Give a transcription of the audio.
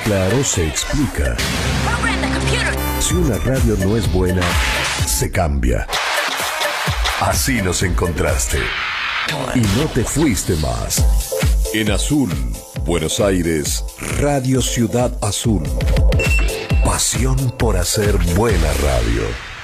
claro se explica. Si una radio no es buena, se cambia. Así nos encontraste. Y no te fuiste más. En Azul, Buenos Aires, Radio Ciudad Azul. Pasión por hacer buena radio.